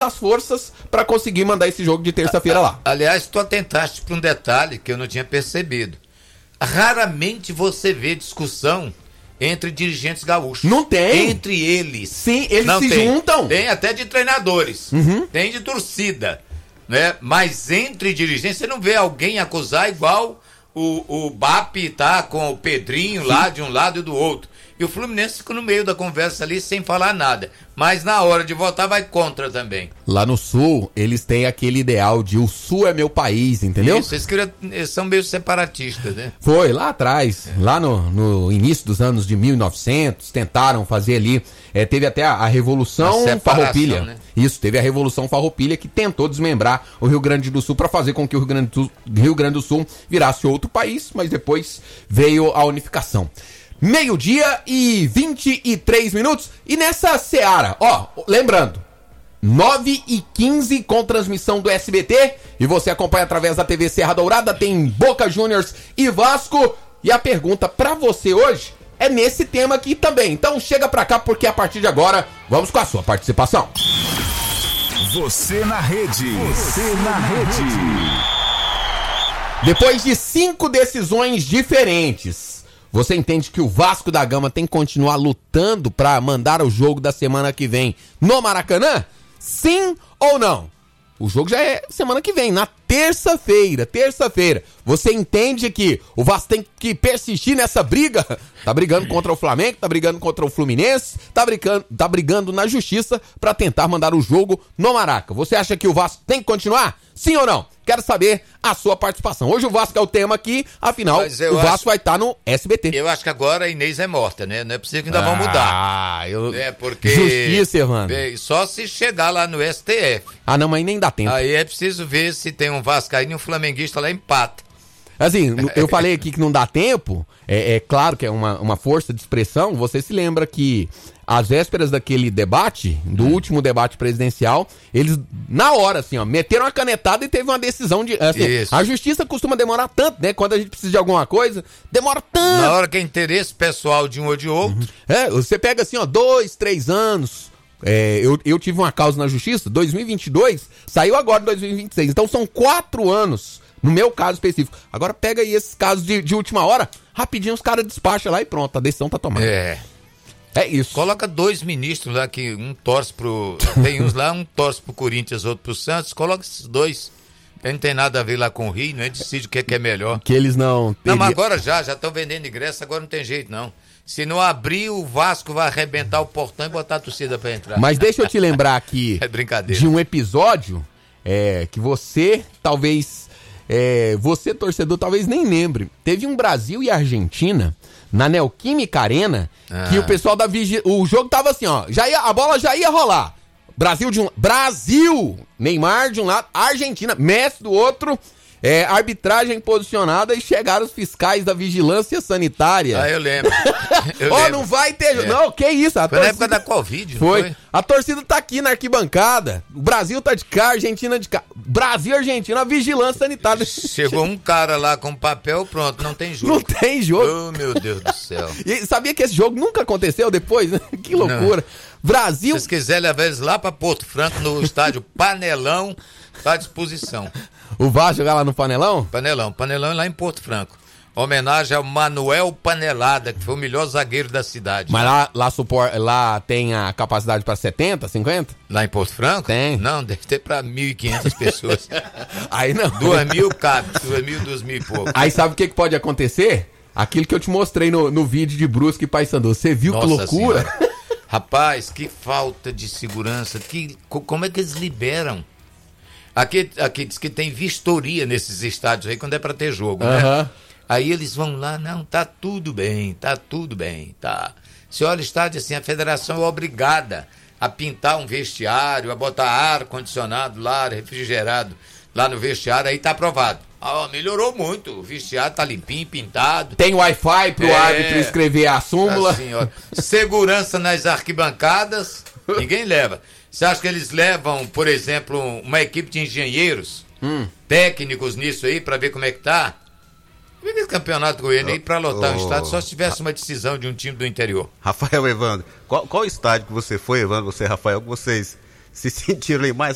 as forças para conseguir mandar esse jogo de terça-feira lá. Aliás, tu atentaste para um detalhe que eu não tinha percebido. Raramente você vê discussão entre dirigentes gaúchos. Não tem. Entre eles. Sim, eles não se tem. juntam. Tem até de treinadores. Tem de torcida. Né? Mas entre dirigentes, você não vê alguém acusar igual o BAP tá com o Pedrinho lá de um lado e do outro. E o Fluminense fica no meio da conversa ali sem falar nada. Mas na hora de votar vai contra também. Lá no Sul, eles têm aquele ideal de o Sul é meu país, entendeu? Isso, eles são meio separatistas, né? Foi, lá atrás, lá no início dos anos de 1900, tentaram fazer ali, teve até a Revolução Farroupilha. Né? Isso, teve a Revolução Farroupilha que tentou desmembrar o Rio Grande do Sul para fazer com que o Rio Grande do Sul virasse outro país, mas depois veio a unificação. 12h e 23 minutos. E nessa seara, lembrando, 9h15 com transmissão do SBT. E você acompanha através da TV Serra Dourada. Tem Boca Juniors e Vasco. E a pergunta pra você hoje é nesse tema aqui também. Então chega pra cá porque a partir de agora vamos com a sua participação. Você na rede. Você na rede. Depois de 5 decisões diferentes, você entende que o Vasco da Gama tem que continuar lutando para mandar o jogo da semana que vem no Maracanã? Sim ou não? O jogo já é semana que vem, na terça-feira. Você entende que o Vasco tem que persistir nessa briga? Tá brigando contra o Flamengo, tá brigando contra o Fluminense, tá brigando na justiça para tentar mandar o jogo no Maraca. Você acha que o Vasco tem que continuar? Sim ou não? Quero saber a sua participação. Hoje o Vasco é o tema aqui, afinal, o Vasco vai estar no SBT. Eu acho que agora a Inês é morta, né? Não é possível que ainda vão mudar. Porque... Justiça, Evandro. Só se chegar lá no STF. Ah, não, mas nem dá tempo. Aí é preciso ver se tem um vascaíno e um flamenguista lá empata. Assim, eu falei aqui que não dá tempo, é claro que é uma força de expressão. Você se lembra que às vésperas daquele debate, do último debate presidencial, eles, na hora, assim, meteram a canetada e teve uma decisão de... Assim, a justiça costuma demorar tanto, né? Quando a gente precisa de alguma coisa, demora tanto. Na hora que é interesse pessoal de um ou de outro. Você pega assim, 2, 3 anos... eu tive uma causa na justiça, 2022, saiu agora em 2026. Então são 4 anos, no meu caso específico. Agora pega aí esses casos de última hora, rapidinho os caras despacham lá e pronto, a decisão tá tomada. É isso. Coloca 2 ministros lá que um torce pro... Tem uns lá, um torce pro Corinthians, outro pro Santos. Coloca esses 2. Não tem nada a ver lá com o Rio, né? Decide o que é melhor. Que eles não... Não, mas agora já estão vendendo ingresso, agora não tem jeito não. Se não abrir, o Vasco vai arrebentar o portão e botar a torcida pra entrar. Mas deixa eu te lembrar aqui brincadeira. De um episódio que você, talvez, você torcedor, talvez nem lembre. Teve um Brasil e Argentina na Neoquímica Arena, que o pessoal da o jogo tava assim, a bola já ia rolar. Brasil, Neymar de um lado, Argentina, Messi do outro... arbitragem posicionada e chegaram os fiscais da vigilância sanitária. Eu lembro. Não vai ter... Não, que isso? Foi na época da Covid, não foi? A torcida tá aqui na arquibancada. O Brasil tá de cá, a Argentina de cá. Brasil e Argentina, a vigilância sanitária. Chegou um cara lá com papel, pronto, não tem jogo. Não tem jogo. Oh, meu Deus do céu. E sabia que esse jogo nunca aconteceu depois? Que loucura. Não. Brasil... Se vocês quiserem levar eles lá pra Porto Franco, no estádio Panelão, tá à disposição. O Vasco jogar lá no Panelão? Panelão é lá em Porto Franco. Homenagem ao Manuel Panelada, que foi o melhor zagueiro da cidade. Mas lá tem a capacidade para 70, 50? Lá em Porto Franco? Tem. Não, deve ter para 1.500 pessoas. Aí não. 2.000 cabe, 2.000 e pouco. Aí sabe o que pode acontecer? Aquilo que eu te mostrei no vídeo de Brusque e Paysandu. Você viu? Nossa, que loucura? Senhora. Rapaz, que falta de segurança. Como é que eles liberam? Aqui diz que tem vistoria nesses estádios aí quando é pra ter jogo, né? Aí eles vão lá, não, tá tudo bem, tá. Você olha o estádio assim, a federação é obrigada a pintar um vestiário, a botar ar-condicionado lá, refrigerado lá no vestiário, aí tá aprovado. Melhorou muito, o vestiário tá limpinho, pintado. Tem Wi-Fi pro árbitro escrever a súmula. Assim, segurança nas arquibancadas, ninguém leva. Você acha que eles levam, por exemplo, uma equipe de engenheiros, técnicos nisso aí, pra ver como é que tá? Vem esse campeonato goiano aí pra lotar o estádio só se tivesse uma decisão de um time do interior. Rafael, Evandro, qual estádio que você foi, Evandro, você, Rafael, que vocês se sentiram aí mais